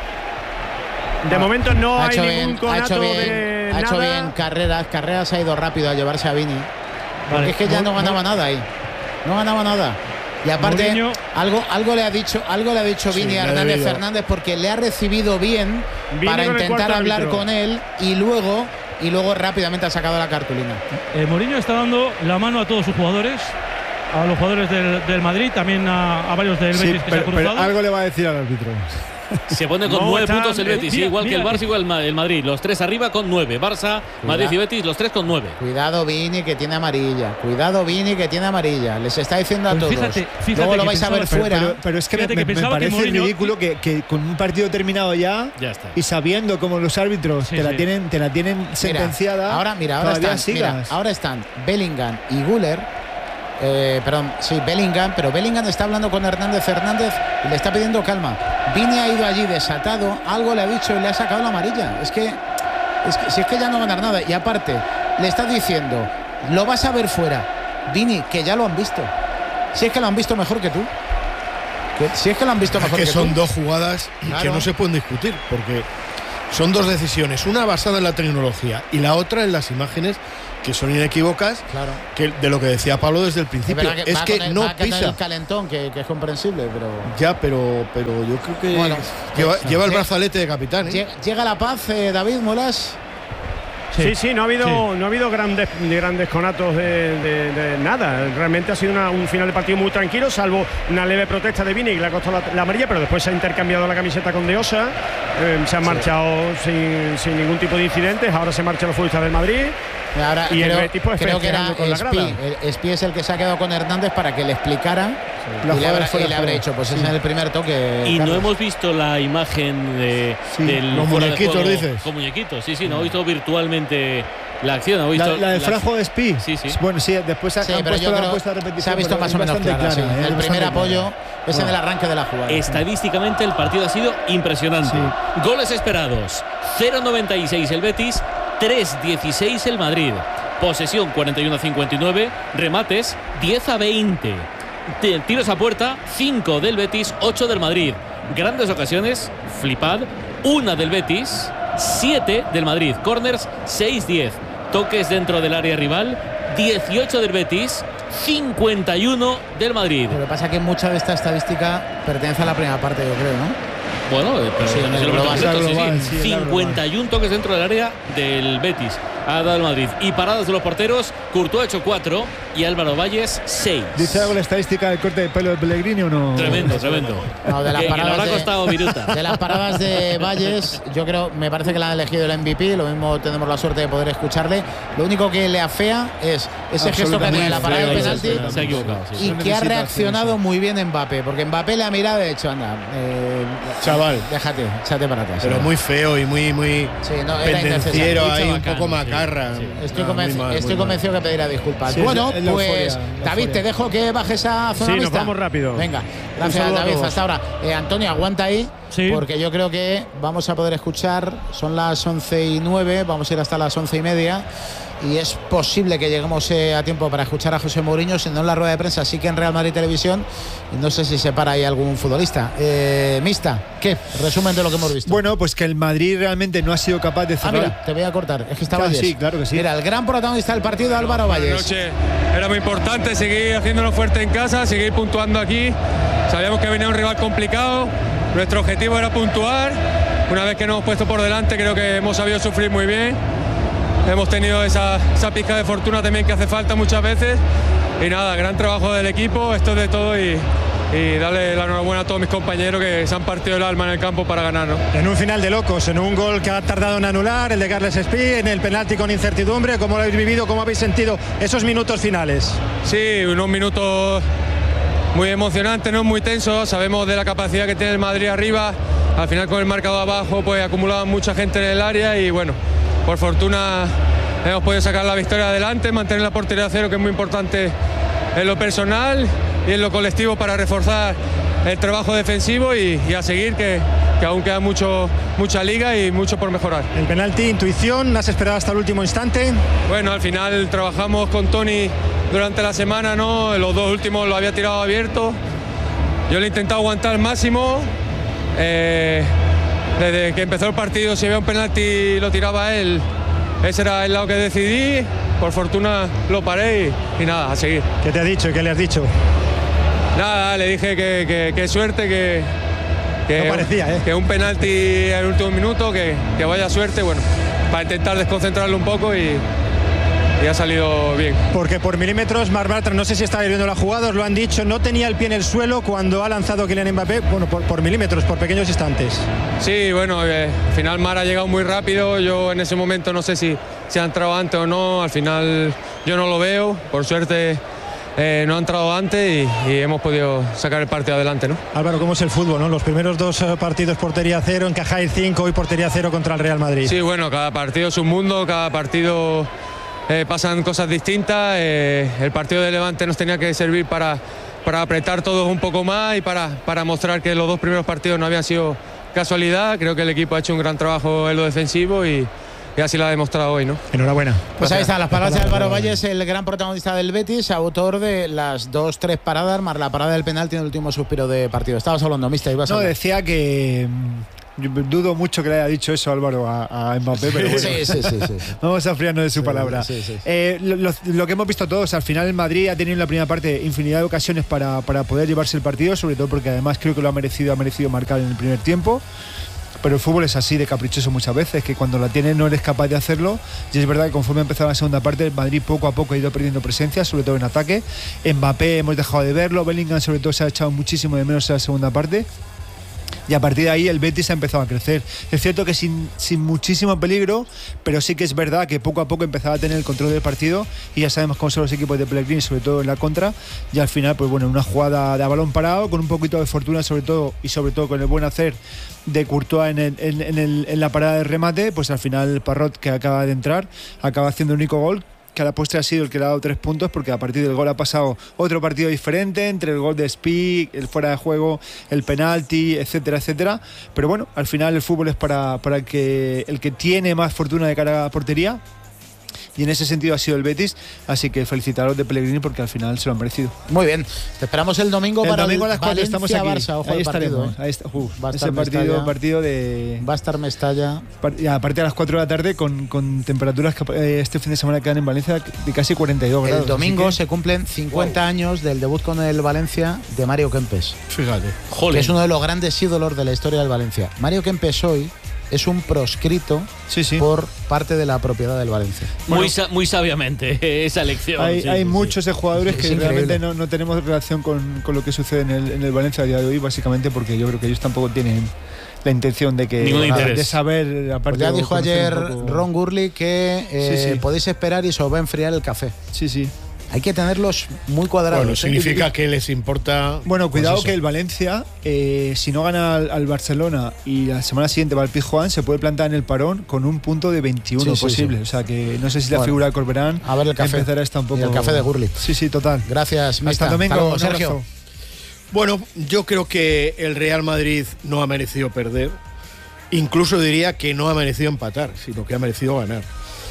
De momento no ha hay hecho ningún bien, ha conato hecho bien, de ha hecho nada. bien carreras, carreras ha ido rápido a llevarse a Vini. Porque Vale, es que ya Mou- no ganaba Mou- nada ahí. No ganaba nada. Y aparte, Mourinho- algo, algo le ha dicho, algo le ha dicho Vini le a ha Hernández debido. Fernández porque le ha recibido bien Vini para con el intentar cuarto hablar árbitro. con él y luego y luego rápidamente ha sacado la cartulina. Eh, Mourinho está dando la mano a todos sus jugadores, a los jugadores del, del Madrid, también a, a varios del Sí, Betis que pero, se han pero cruzado. algo le va a decir al árbitro. Se pone con No, nueve está- puntos el eh, Betis, mira, igual que mira, el Barça, igual ma- el Madrid. Los tres arriba con nueve. Barça, Madrid y Betis, los tres con nueve. Cuidado Vini que tiene amarilla. Cuidado Vini que tiene amarilla. Les está diciendo a Pues todos. fíjate, fíjate luego lo que vais a ver pensaba- fuera. Pero, pero es que me, Fíjate que me- me pensaba que parece Mourinho- ridículo que, que con un partido terminado ya, Ya está. y sabiendo cómo los árbitros Sí, te, la sí. tienen, te la tienen Mira, sentenciada, ahora mira, ahora todavía están, mira, sigas. ahora están Bellingham y Güler. Eh, perdón, sí, Bellingham, pero Bellingham está hablando con Hernández Fernández y le está pidiendo calma. Vini ha ido allí desatado, algo le ha dicho y le ha sacado la amarilla. Es que, es que si es que ya no va a ganar nada. Y aparte, le está diciendo, lo vas a ver fuera. Vini, que ya lo han visto. Si es que lo han visto mejor que tú. Que- si es que lo han visto Es mejor que que son tú. dos jugadas que Claro. no se pueden discutir, porque son dos decisiones, una basada en la tecnología y la otra en las imágenes que son inequívocas, claro. que de lo que decía Pablo desde el principio. Es, que es que el, no va pisa. el calentón, que, que es comprensible, pero. Ya, pero, pero yo creo que bueno, lleva, pues, lleva el llega, brazalete de capitán. ¿eh? Llega la paz, eh, David Molas. Sí, sí, sí, no ha habido, sí. no ha habido grandes, grandes conatos de, de, de nada. Realmente ha sido una, un final de partido muy tranquilo, salvo una leve protesta de Vini que le ha costado la, la amarilla, pero después se ha intercambiado la camiseta con Deosa. Eh, se han marchado sí. sin, sin ningún tipo de incidentes. Ahora se marchan los futbolistas del Madrid. Ahora, y creo, el Betis pues creo que era con la Espi, grada. Espi es el que se ha quedado con Hernández para que le explicara sí. y, le habrá, y le habrá dicho, pues sí. ese es el primer toque. Y Carlos. no hemos visto la imagen de, sí, del los fuera de muñequitos, juego dices. Con muñequitos, sí, sí, no he visto virtualmente la acción. ¿Ha visto La, la del la Franjo de Espi. Sí, sí. Bueno, sí, después ha, sí, han pero puesto yo la creo puesta de repetición. se ha visto más o menos clara, clara, sí. ¿eh? El primer apoyo clara. es en Bueno. el arranque de la jugada. Estadísticamente el partido ha sido impresionante. Sí. Goles esperados, cero noventa y seis el Betis, tres dieciséis el Madrid. Posesión cuarenta y uno a cincuenta y nueve, remates diez a veinte. Tiros a puerta, cinco del Betis, ocho del Madrid. Grandes ocasiones, flipad, una del Betis, siete del Madrid. Corners, seis diez. Toques dentro del área rival, dieciocho del Betis, cincuenta y uno del Madrid. Lo que pasa es que mucha de esta estadística pertenece a la primera parte, yo creo, ¿no? Bueno, pero Sí, en el es lo global. completo, sí, Global, sí. sí, el cincuenta y uno toques dentro del área del Betis. Ha dado el Madrid. Y paradas de los porteros, Courtois ha hecho cuatro y Álvaro Valles seis. ¿Dice algo la estadística del corte de pelo de Pellegrini o no? Tremendo, tremendo. No, de las que, que le paradas habrá de- costado viruta. De las paradas de Valles, yo creo, me parece que la han elegido el M V P, lo mismo tenemos la suerte de poder escucharle. Lo único que le afea es ese gesto que tiene en la parada del penalti Se ha equivocado. Sí. y No que ha necesita reaccionado hacer muy bien Mbappé, porque Mbappé le ha mirado y ha dicho, anda, eh, Chaval. déjate, échate para atrás. Pero anda. muy feo y muy, muy Sí, no, era pendenciero innecesario. ahí, un bacano, poco sí, macarra. sí. Estoy, Ah, convenci- muy mal, estoy muy mal. convencido que pedirá disculpas. Sí, bueno, es la- es la pues euforia, la David, euforia. te dejo que bajes a zona Sí, nos mixta. vamos rápido. Venga, Un gracias saludo a David, todos. hasta ahora. Eh, Antonio, aguanta ahí, Sí. porque yo creo que vamos a poder escuchar, son las once y nueve, vamos a ir hasta las once y media. Y es posible que lleguemos eh, a tiempo para escuchar a José Mourinho, si no en la rueda de prensa, sí que en Real Madrid Televisión. Y no sé si se para ahí algún futbolista. Eh, Mista, ¿qué? Resumen de lo que hemos visto. Bueno, pues que el Madrid realmente no ha sido capaz de ah, cerrar. mira, te voy a cortar. Es que estaba Claro, Valles. sí, claro que sí. Mira, el gran protagonista del partido, Álvaro Buenas Valles. noches. Era muy importante seguir haciéndonos fuerte en casa, seguir puntuando aquí. Sabíamos que venía un rival complicado. Nuestro objetivo era puntuar. Una vez que nos hemos puesto por delante, creo que hemos sabido sufrir muy bien. Hemos tenido esa, esa pizca de fortuna también que hace falta muchas veces. Y nada, gran trabajo del equipo, esto es de todo y, y darle la enhorabuena a todos mis compañeros que se han partido el alma en el campo para ganarnos. En un final de locos, en un gol que ha tardado en anular, el de Carles Espí, en el penalti con incertidumbre. ¿Cómo lo habéis vivido? ¿Cómo habéis sentido esos minutos finales? Sí, unos minutos muy emocionantes, ¿no? Muy tensos. Sabemos de la capacidad que tiene el Madrid arriba. Al final con el marcador abajo pues acumulaba mucha gente en el área y bueno, por fortuna hemos podido sacar la victoria adelante, mantener la portería a cero, que es muy importante en lo personal y en lo colectivo para reforzar el trabajo defensivo y, y a seguir que, que aún queda mucho, mucha liga y mucho por mejorar. El penalti, intuición, ¿has esperado hasta el último instante? Bueno, al final trabajamos con Tony durante la semana, ¿no? Los dos últimos lo había tirado abierto. Yo le he intentado aguantar al máximo. Eh, desde que empezó el partido, si había un penalti lo tiraba él. Ese era el lado que decidí. Por fortuna lo paré y, y nada, a seguir. ¿Qué te ha dicho y qué le has dicho? Nada, le dije que, que, que suerte, que, que, No parecía, ¿eh? que un penalti en el último minuto, que, que vaya suerte, bueno, para intentar desconcentrarlo un poco y, y ha salido bien. Porque por milímetros, Marc Bartra, no sé si estabais viendo la jugada, os lo han dicho, no tenía el pie en el suelo cuando ha lanzado Kylian Mbappé, bueno, por, por milímetros, por pequeños instantes. Sí, bueno, eh, al final Mar ha llegado muy rápido, yo en ese momento no sé si, si ha entrado antes o no, al final yo no lo veo, por suerte eh, no ha entrado antes y, y hemos podido sacar el partido adelante, ¿no? Álvaro, ¿cómo es el fútbol, no? Los primeros dos eh, partidos portería cero, encajáis cinco y portería cero contra el Real Madrid. Sí, bueno, cada partido es un mundo, cada partido eh, pasan cosas distintas, eh, el partido de Levante nos tenía que servir para, para apretar todos un poco más y para, para mostrar que los dos primeros partidos no habían sido casualidad, creo que el equipo ha hecho un gran trabajo en lo defensivo y, y así lo ha demostrado hoy, ¿no? Enhorabuena. Pues ahí están las palabras de Álvaro Valles, el gran protagonista del Betis, autor de las dos, tres paradas, más la parada del penalti en el último suspiro de partido. Estabas hablando, Mista, ibas a No, hablar. decía que, Yo dudo mucho que le haya dicho eso Álvaro a, a Mbappé, pero bueno. Sí, sí, sí, sí. Vamos a friarnos de su Sí, palabra. sí, sí. Eh, lo, lo, lo que hemos visto todos, al final el Madrid ha tenido en la primera parte infinidad de ocasiones para, para poder llevarse el partido, sobre todo porque además creo que lo ha merecido, ha merecido marcar en el primer tiempo. Pero el fútbol es así de caprichoso muchas veces, que cuando la tienes no eres capaz de hacerlo. Y es verdad que conforme ha empezado la segunda parte, el Madrid poco a poco ha ido perdiendo presencia, sobre todo en ataque. Mbappé hemos dejado de verlo, Bellingham sobre todo se ha echado muchísimo de menos en la segunda parte. Y a partir de ahí el Betis ha empezado a crecer. Es cierto que sin, sin muchísimo peligro, pero sí que es verdad que poco a poco empezaba a tener el control del partido, y ya sabemos cómo son los equipos de Pellegrini, sobre todo en la contra. Y al final, pues bueno, una jugada de a balón parado, con un poquito de fortuna sobre todo, y sobre todo con el buen hacer de Courtois en, el, en, en, el, en la parada de remate, pues al final Parrot, que acaba de entrar, acaba haciendo el único gol, que a la postre ha sido el que le ha dado tres puntos, porque a partir del gol ha pasado otro partido diferente, entre el gol de Spi, el fuera de juego, el penalti, etcétera, etcétera. Pero bueno, al final el fútbol es para, para el, que, el que tiene más fortuna de cara a la portería, y en ese sentido ha sido el Betis, así que felicitaros de Pellegrini porque al final se lo han merecido. Muy bien, te esperamos el domingo el para domingo el a las cuatro estamos aquí. Barça, ojo ahí al partido, estaremos. ¿eh? Ahí está, uf, Va a estar ese partido, Mestalla. partido de Va a estar Mestalla. Y aparte a las cuatro de la tarde con, con temperaturas que eh, este fin de semana quedan en Valencia de casi cuarenta y dos grados. El domingo que... se cumplen cincuenta wow. años del debut con el Valencia de Mario Kempes. Fíjate. Que es uno de los grandes ídolos de la historia del Valencia. Mario Kempes hoy es un proscrito sí, sí. por parte de la propiedad del Valencia. Muy, Bueno, sa muy sabiamente esa elección. Hay, sí, hay sí, muchos sí. de jugadores Es que increíble. realmente no, no tenemos relación con, con lo que sucede en el, en el Valencia a día de hoy, básicamente porque yo creo que ellos tampoco tienen la intención de que Ningún interés. de saber. Aparte pues ya de dijo conocer ayer un poco... Ron Gurley que eh, Sí, sí. podéis esperar y se os va a enfriar el café. Sí, sí. Hay que tenerlos muy cuadrados. Bueno, ¿eh? significa que les importa. Bueno, cuidado pues eso. que el Valencia, eh, si no gana al, al Barcelona y la semana siguiente va al Pizjuán, se puede plantar en el parón con un punto de veintiuno Sí, sí, posible. sí. O sea que no sé si la Bueno, figura de Corberán a ver el café. empezará a estar un poco. Y el café de Gurley. Sí, sí, total. Gracias, Hasta Mista. el domingo, Hasta luego, un Sergio. abrazo. Bueno, yo creo que el Real Madrid no ha merecido perder. Incluso diría que no ha merecido empatar, sino que ha merecido ganar.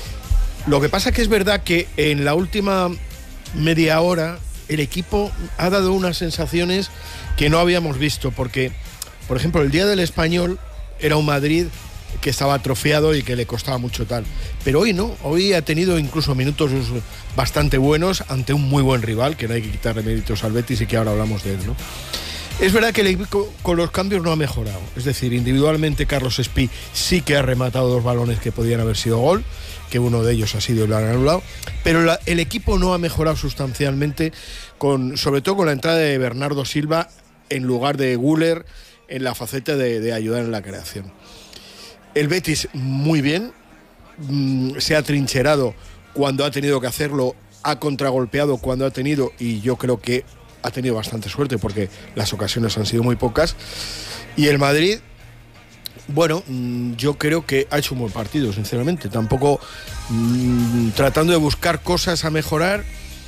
Lo que pasa es que es verdad que en la última media hora el equipo ha dado unas sensaciones que no habíamos visto, porque, por ejemplo, el día del Español era un Madrid que estaba atrofiado y que le costaba mucho tal. Pero hoy no, hoy ha tenido incluso minutos bastante buenos ante un muy buen rival, que no hay que quitarle méritos al Betis y que ahora hablamos de él, ¿no? Es verdad que el equipo con los cambios no ha mejorado. Es decir, individualmente Carlos Espí sí que ha rematado dos balones que podían haber sido gol, que uno de ellos ha sido y lo han anulado, pero la, el equipo no ha mejorado sustancialmente, con, sobre todo con la entrada de Bernardo Silva en lugar de Güler en la faceta de, de ayudar en la creación. El Betis muy bien, mmm, se ha trincherado cuando ha tenido que hacerlo, ha contragolpeado cuando ha tenido, y yo creo que ha tenido bastante suerte porque las ocasiones han sido muy pocas. Y el Madrid, bueno, yo creo que ha hecho un buen partido, sinceramente. Tampoco mmm, tratando de buscar cosas a mejorar,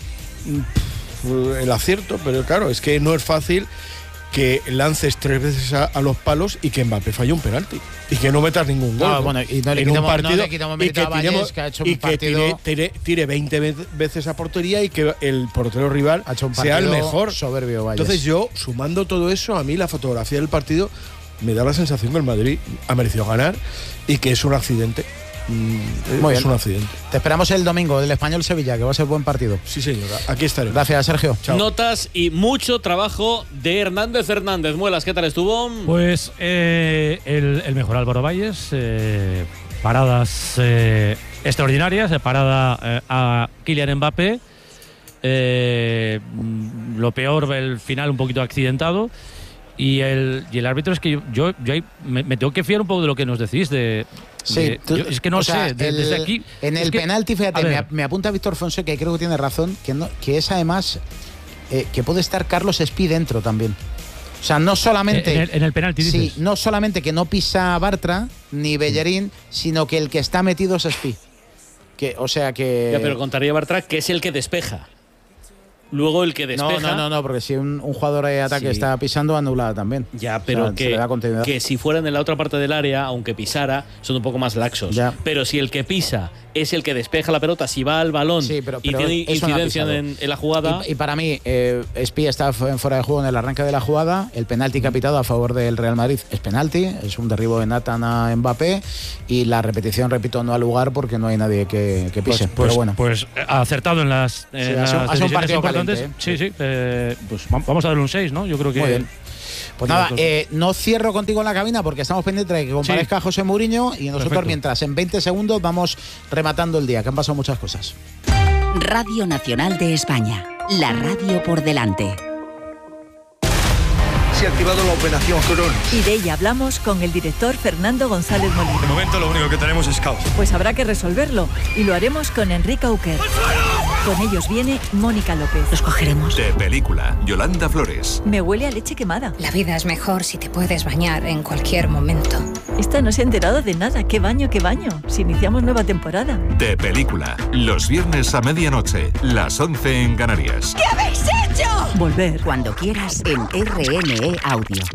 el acierto, pero claro, es que no es fácil que lances tres veces a, a los palos y que Mbappé falle un penalti y que no metas ningún gol. No, ¿no? bueno, y no le en quitamos, un partido no le quitamos mérito a Valles, tiremos, que ha hecho un y que partido tire, tire, tire veinte veces a portería y que el portero rival ha hecho un sea el partido mejor. soberbio, Valles. Entonces yo, sumando todo eso, a mí la fotografía del partido me da la sensación que el Madrid ha merecido ganar y que es un accidente. Mm, Muy es bien. un accidente. Te esperamos el domingo del Español Sevilla, que va a ser buen partido. Sí, señora. Aquí estaremos. Gracias, Sergio. Chao. Notas y mucho trabajo de Hernández Hernández. Muelas, ¿qué tal estuvo? Pues eh, el, el mejor Álvaro Valles, eh, paradas eh, extraordinarias, eh, parada eh, a Kylian Mbappé. Eh, lo peor, el final un poquito accidentado. Y el, y el árbitro es que yo, yo, yo ahí me, me tengo que fiar un poco de lo que nos decís. De, Sí, de- tú- yo- es que no o sé, sea, de- el- desde aquí. En es el que- penalti, a fíjate, ver. me, ap- me apunta Víctor Fonseca, que creo que tiene razón, que, no, que es además eh, que puede estar Carlos Espí dentro también. O sea, no solamente. En el, en el penalti, Sí, dices. no solamente que no pisa Bartra ni Bellerín, sino que el que está metido es Espí. Que, o sea que. Ya, pero contaría Bartra que es el que despeja. Luego el que despeja. No, no, no, no porque si un, un jugador de ataque sí. está pisando, anulada también. Ya, pero o sea, que, que si fueran en la otra parte del área, aunque pisara, son un poco más laxos. Ya. Pero si el que pisa es el que despeja la pelota, si va al balón sí, pero, pero y tiene incidencia en, en la jugada. Y, y para mí, eh, Espía está en fuera de juego en el arranque de la jugada. El penalti que ha pitado a favor del Real Madrid es penalti, es un derribo de Nathan a Mbappé. Y la repetición, repito, no ha lugar porque no hay nadie que, que pise. Pues, pero pues, bueno. Pues ha acertado en las, en sí, las ha sido un partido importantes. Caliente, ¿eh? Sí, sí. Eh, pues vamos a darle un seis, ¿no? Yo creo que. Muy bien. Pues nada, eh, no cierro contigo en la cabina porque estamos pendientes de que comparezca sí. José Mourinho y nosotros Perfecto. mientras en veinte segundos vamos rematando el día, que han pasado muchas cosas. Radio Nacional de España, la radio por delante. Se ha activado la operación Cronos. Y de ella hablamos con el director Fernando González Molina. De momento lo único que tenemos es caos. Pues habrá que resolverlo y lo haremos con Enrique Auquer. Con ellos viene Mónica López. Los cogeremos. De película, Yolanda Flores. Me huele a leche quemada. La vida es mejor si te puedes bañar en cualquier momento. Esta no se ha enterado de nada. ¿Qué baño, qué baño? Si iniciamos nueva temporada. De película, los viernes a medianoche, las once en Canarias. ¿Qué habéis hecho? Volver. Cuando quieras en R N E Audio.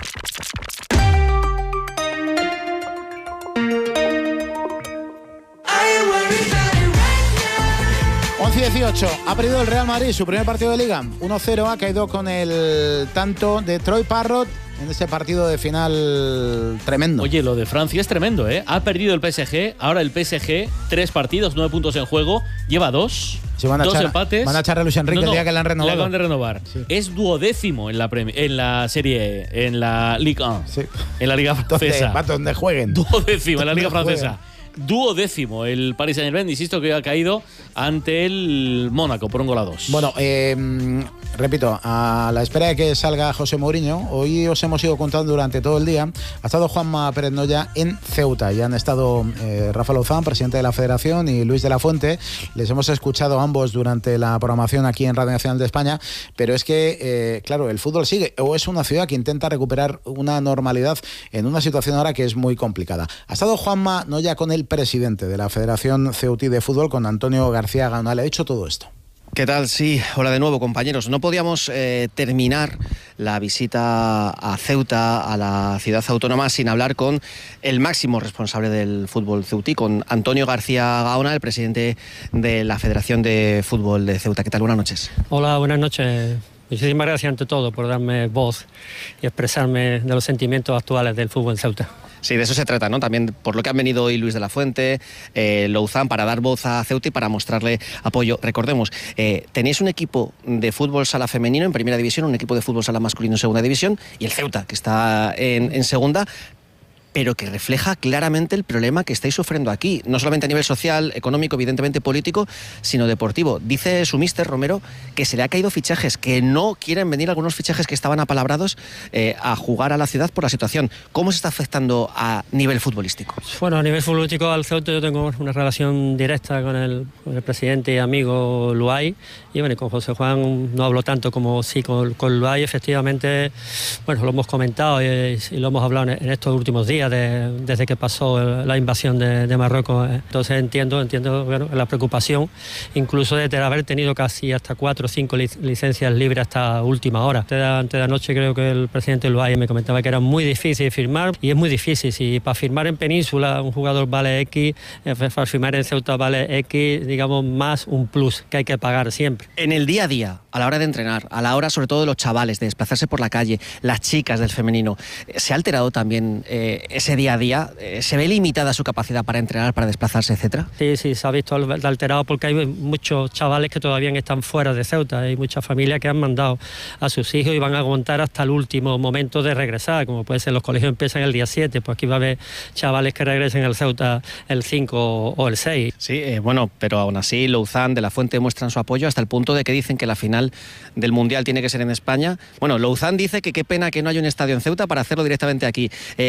once dieciocho, ha perdido el Real Madrid su primer partido de Liga. uno cero, ha caído con el tanto de Troy Parrott en ese partido de final tremendo. Oye, lo de Francia es tremendo, ¿eh? Ha perdido el P S G, ahora el P S G, tres partidos, nueve puntos en juego, lleva dos, sí, van a dos echar, empates. Van a echar a Luis Enrique no, no, el día que le han renovado. Le acaban de renovar. Sí. Es duodécimo en la, en la Serie E, en la Ligue uno, sí. en la Liga Francesa. Donde, donde jueguen. Duodécimo en la Liga Francesa. Duodécimo el Paris Saint-Germain, insisto que ha caído ante el Mónaco por un gol a dos. Bueno, eh, repito, a la espera de que salga José Mourinho, hoy os hemos ido contando durante todo el día. Ha estado Juanma Pérez Noya en Ceuta y han estado eh, Rafa Lozán, presidente de la Federación, y Luis de la Fuente. Les hemos escuchado a ambos durante la programación aquí en Radio Nacional de España, pero es que, eh, claro, el fútbol sigue, o es una ciudad que intenta recuperar una normalidad en una situación ahora que es muy complicada. Ha estado Juanma Noya con el presidente de la Federación Ceutí de Fútbol, con Antonio García Gaona. Le ha dicho todo esto. ¿Qué tal? Sí, hola de nuevo, compañeros. No podíamos eh, terminar la visita a Ceuta, a la ciudad autónoma, sin hablar con el máximo responsable del fútbol ceutí, con Antonio García Gaona, el presidente de la Federación de Fútbol de Ceuta. ¿Qué tal? Buenas noches. Hola, buenas noches. Muchísimas gracias ante todo por darme voz y expresarme de los sentimientos actuales del fútbol en Ceuta. Sí, de eso se trata, ¿no? También por lo que han venido hoy Luis de la Fuente, eh, Louzán, para dar voz a Ceuta y para mostrarle apoyo. Recordemos, eh, tenéis un equipo de fútbol sala femenino en primera división, un equipo de fútbol sala masculino en segunda división y el Ceuta, que está en, en segunda, pero que refleja claramente el problema que estáis sufriendo aquí, no solamente a nivel social, económico, evidentemente político, sino deportivo. Dice su míster Romero que se le ha caído fichajes, que no quieren venir algunos fichajes que estaban apalabrados eh, a jugar a la ciudad por la situación. ¿Cómo se está afectando a nivel futbolístico? Bueno, a nivel futbolístico al Ceuta yo tengo una relación directa con el, con el presidente y amigo Luay, y bueno, con José Juan no hablo tanto como sí con, con Luay. Efectivamente, bueno, lo hemos comentado y, y lo hemos hablado en, en estos últimos días, De, desde que pasó la invasión de, de Marruecos. Entonces entiendo, entiendo bueno, la preocupación, incluso de haber tenido casi hasta cuatro o cinco lic licencias libres hasta última hora. Antes de, antes de anoche creo que el presidente Luay me comentaba que era muy difícil firmar, y es muy difícil. Si para firmar en Península un jugador vale X, para firmar en Ceuta vale X, digamos, más un plus que hay que pagar siempre. En el día a día, a la hora de entrenar, a la hora sobre todo de los chavales, de desplazarse por la calle, las chicas del femenino, ¿se ha alterado también eh, ese día a día? ¿Se ve limitada su capacidad para entrenar, para desplazarse, etcétera? Sí, sí, se ha visto alterado porque hay muchos chavales que todavía están fuera de Ceuta. Hay muchas familias que han mandado a sus hijos y van a aguantar hasta el último momento de regresar, como puede ser los colegios empiezan el día siete, pues aquí va a haber chavales que regresen al Ceuta el cinco o el seis. Sí, eh, bueno, pero aún así Louzán, de la Fuente muestran su apoyo hasta el punto de que dicen que la final del Mundial tiene que ser en España. Bueno, Louzán dice que qué pena que no haya un estadio en Ceuta para hacerlo directamente aquí. Eh, ¿Cómo ve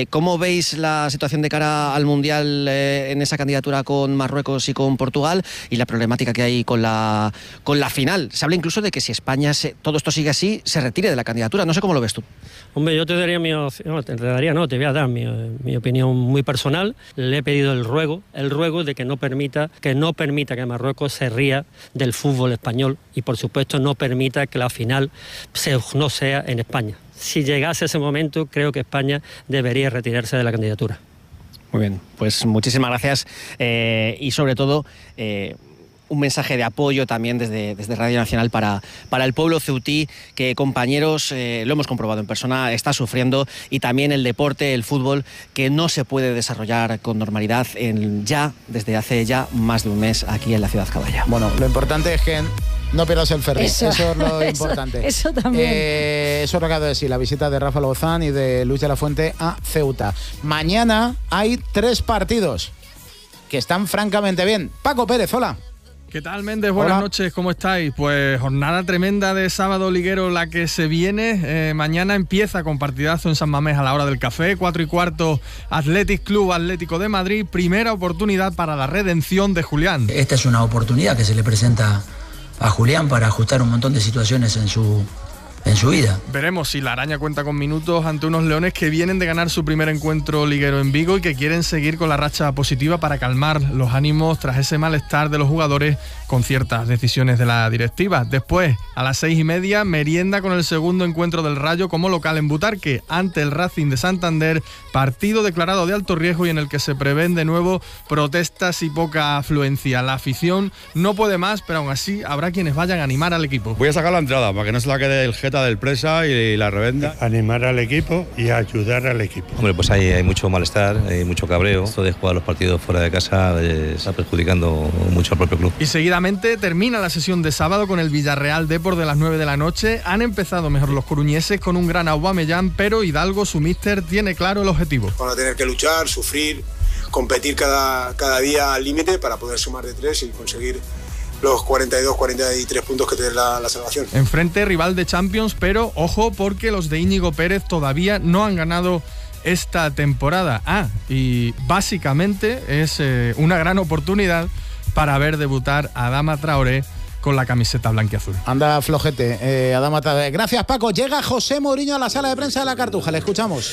veis la situación de cara al Mundial eh, en esa candidatura con Marruecos y con Portugal y la problemática que hay con la, con la final? Se habla incluso de que si España, se, todo esto sigue así, se retire de la candidatura. No sé cómo lo ves tú. Hombre, yo te daría mi no, te daría, no, te voy a dar mi, mi opinión muy personal. Le he pedido el ruego, el ruego de que no permita, que no permita que Marruecos se ría del fútbol español y por supuesto no permita que la final se, no sea en España. Si llegase ese momento, creo que España debería retirarse de la candidatura. Muy bien, pues muchísimas gracias eh, y sobre todo eh, un mensaje de apoyo también desde, desde Radio Nacional para, para el pueblo ceutí, que compañeros, eh, lo hemos comprobado en persona, está sufriendo, y también el deporte, el fútbol, que no se puede desarrollar con normalidad en ya, desde hace ya más de un mes aquí en la ciudad caballa. Bueno, lo importante es que no pierdas el ferry, eso, eso es lo eso, importante. Eso también. Eh, eso es lo que ha de decir, la visita de Rafa Lozán y de Luis de la Fuente a Ceuta. Mañana hay tres partidos que están francamente bien. Paco Pérez, hola. ¿Qué tal, Méndez? Buenas Hola. noches, ¿cómo estáis? Pues jornada tremenda de sábado liguero la que se viene. Eh, mañana empieza con partidazo en San Mamés a la hora del café. Cuatro y cuarto, Athletic Club Atlético de Madrid. Primera oportunidad para la redención de Julián. Esta es una oportunidad que se le presenta a Julián para ajustar un montón de situaciones en su, en su vida. Veremos si la araña cuenta con minutos ante unos leones que vienen de ganar su primer encuentro liguero en Vigo y que quieren seguir con la racha positiva para calmar los ánimos tras ese malestar de los jugadores con ciertas decisiones de la directiva. Después, a las seis y media, merienda con el segundo encuentro del Rayo como local en Butarque ante el Racing de Santander, partido declarado de alto riesgo y en el que se prevén de nuevo protestas y poca afluencia. La afición no puede más, pero aún así habrá quienes vayan a animar al equipo. Voy a sacar la entrada para que no se la quede el jeta del presa y la revenda. Animar al equipo y ayudar al equipo. Hombre, pues hay, hay mucho malestar, hay mucho cabreo. Esto de jugar los partidos fuera de casa eh, está perjudicando mucho al propio club. Y seguidamente termina la sesión de sábado con el Villarreal Depor de las nueve de la noche. Han empezado mejor los coruñeses con un gran Aubameyang, pero Hidalgo, su míster, tiene claro el objetivo. Van a tener que luchar, sufrir, competir cada, cada día al límite para poder sumar de tres y conseguir los cuarenta y dos, cuarenta y tres puntos que te den la, la salvación. Enfrente, rival de Champions, pero ojo porque los de Íñigo Pérez todavía no han ganado esta temporada. Ah, y básicamente es eh, una gran oportunidad para ver debutar a Adama Traoré con la camiseta blanquiazul. Anda flojete, eh, Adama Traoré. Gracias, Paco. Llega José Mourinho a la sala de prensa de la Cartuja. Le escuchamos.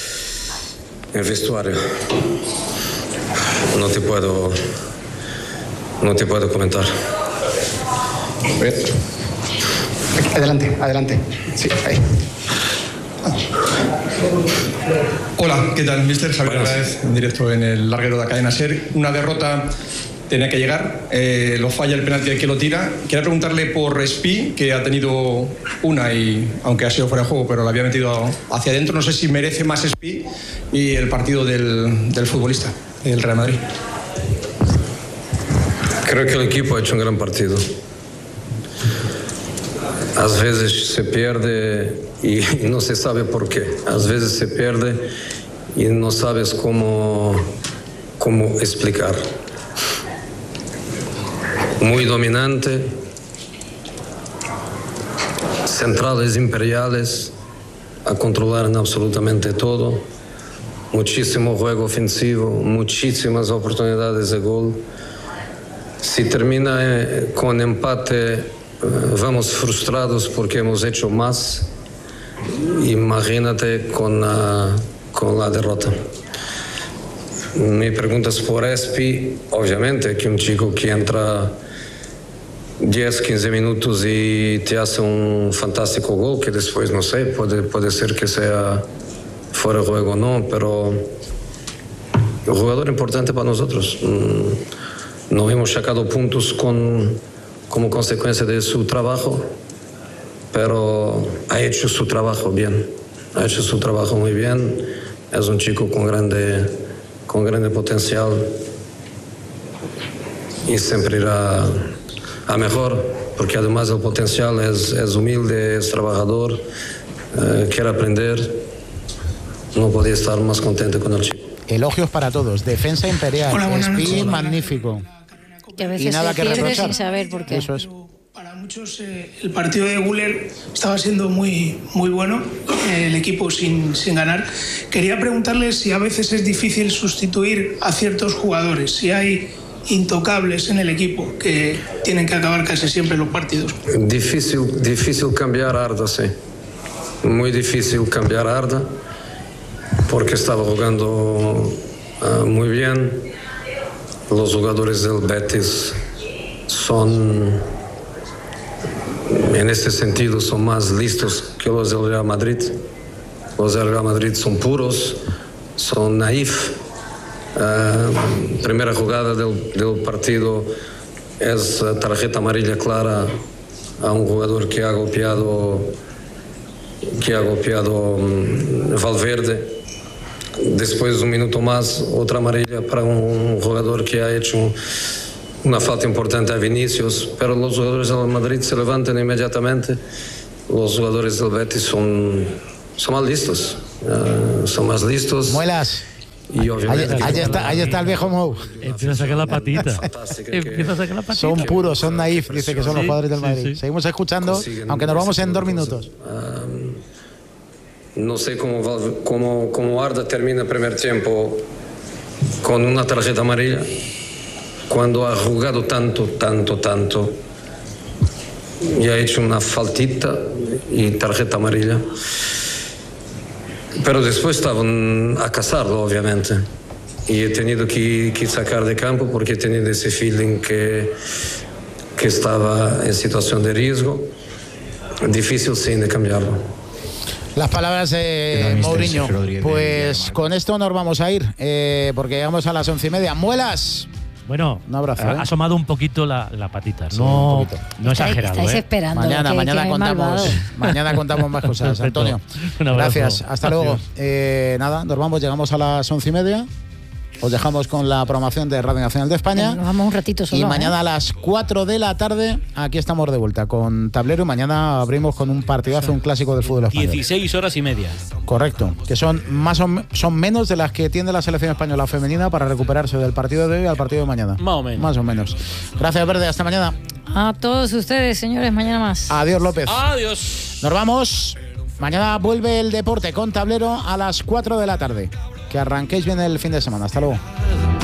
El vestuario. No te puedo... No te puedo comentar. Adelante, adelante. Sí, ahí. Hola, ¿qué tal, mister? Javier Hernández, en directo en el larguero de la cadena SER. Una derrota tenía que llegar, eh, lo falla el penalti del que lo tira. Quería preguntarle por Espi, que ha tenido una, y aunque ha sido fuera de juego, pero la había metido hacia adentro. No sé si merece más Espi y el partido del, del futbolista, el Real Madrid. Creo que el equipo ha hecho un gran partido. A veces se pierde y no se sabe por qué. A veces se pierde y no sabes cómo, cómo explicar. Muy dominante, centrales imperiales a controlar en absolutamente todo, muchísimo juego ofensivo, muchísimas oportunidades de gol. Si termina eh, con empate, eh, vamos frustrados porque hemos hecho más. Imagínate con, uh, con la derrota. Mi pregunta es por Espi. Obviamente que un chico que entra diez, quince minutos y te hace un fantástico gol, que después, no sé, puede, puede ser que sea fuera de juego o no, pero un jugador importante para nosotros. No hemos sacado puntos con, como consecuencia de su trabajo, pero ha hecho su trabajo bien, ha hecho su trabajo muy bien. Es un chico con grande, con grande potencial y siempre irá a mejor, porque además del potencial es, es humilde, es trabajador, eh, quiere aprender. No podía estar más contento con el chico. Elogios para todos. Defensa imperial. Hola, Espi, magnífico. Que a veces y nada se que pierde reprochar. sin saber por qué. Eso es. Para muchos eh, el partido de Güler estaba siendo muy, muy bueno, eh, el equipo sin, sin ganar. Quería preguntarle si a veces es difícil sustituir a ciertos jugadores, si hay intocables en el equipo que tienen que acabar casi siempre los partidos. Difícil, difícil cambiar a Arda, sí. Muy difícil cambiar a Arda porque estaba jugando uh, muy bien. Los jugadores del Betis son, en este sentido, son más listos que los del Real Madrid. Los del Real Madrid son puros, son naif. Uh, primera jugada del, del partido es tarjeta amarilla clara a un jugador que ha golpeado que ha golpeado um, Valverde. Después, un minuto más, otra amarilla para un jugador que ha hecho una falta importante a Vinicius, pero los jugadores del Madrid se levantan inmediatamente. Los jugadores del Betis son, son más listos, uh, son más listos. Muelas. Y obviamente ahí, ahí, está, ahí está el viejo Mou. Empieza a sacar la patita. Empieza a sacar la patita. Son puros, son naif, dice que son los jugadores del Madrid. Sí, sí. Seguimos escuchando, aunque nos vamos en dos minutos. Um, no sé cómo, cómo, cómo Arda termina el primer tiempo con una tarjeta amarilla, cuando ha jugado tanto, tanto, tanto, y ha hecho una faltita y tarjeta amarilla. Pero después estaban a cazarlo, obviamente. Y he tenido que, que sacar de campo porque he tenido ese feeling que, que estaba en situación de riesgo. Difícil, sí, de cambiarlo. Las palabras de Mourinho. Pues con esto nos vamos a ir, eh, porque llegamos a las once y media. Muelas. Bueno, un abrazo, ha ¿eh? asomado un poquito la, la patita. Sí, no, no exagerado. Estáis ¿eh? esperando. Mañana, que, mañana que contamos, mañana contamos más cosas, Antonio. Gracias, hasta luego. Eh, nada, nos vamos, llegamos a las once y media. Os dejamos con la programación de Radio Nacional de España. Nos vamos un ratito solo. Y mañana ¿eh? a las cuatro de la tarde, aquí estamos de vuelta con Tablero. Y mañana abrimos con un partidazo, un clásico del fútbol español. dieciséis horas y media. Correcto, que son más o son menos de las que tiene la selección española femenina para recuperarse del partido de hoy al partido de mañana. Más o menos. Más o menos. Gracias, Verde, hasta mañana. A todos ustedes, señores, mañana más. Adiós, López. Adiós. Nos vamos. Mañana vuelve el deporte con Tablero a las cuatro de la tarde. Que arranquéis bien el fin de semana. Hasta luego.